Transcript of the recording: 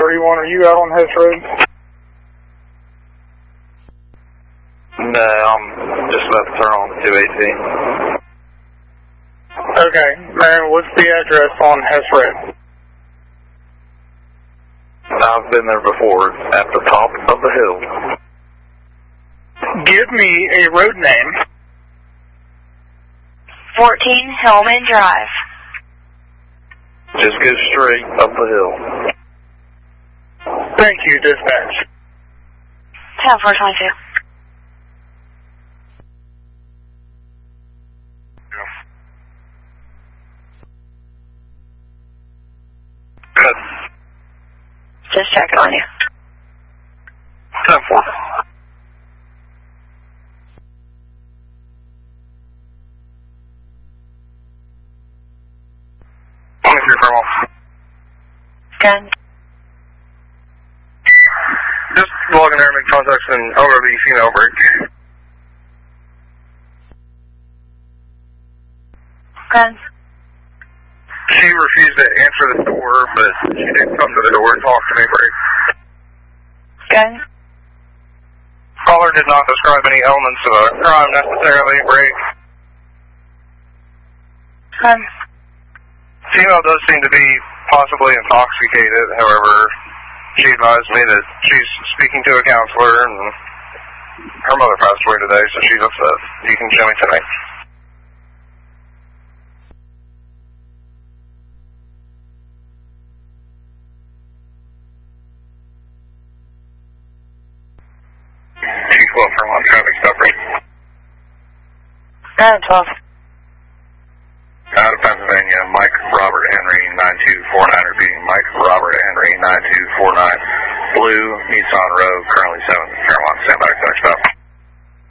31, are you out on Hess Road? No, I'm just about to turn on the 218. Okay, and what's the address on Hess Road? I've been there before, at the top of the hill. Give me a road name. 14 Hillman Drive. Just go straight up the hill. Thank you, dispatch. 10422. Good. Just checking on you. 10-4. Gun. Just logging there, make contacts in ORV female break. Gun. She refused to answer the door, but she did come to the door and talk to me, break. Gun. Caller did not describe any elements of a crime necessarily, break. Gun. Female does seem to be possibly intoxicated, however, she advised me that she's speaking to a counselor and her mother passed away today, so she's upset. You can show me tonight. Chief Wilfer, on traffic stop rate. Gun 12. Out of Pennsylvania, Mike Robert Henry 9249 repeating. Mike Robert Henry 9249. Blue Nissan Rogue, currently 7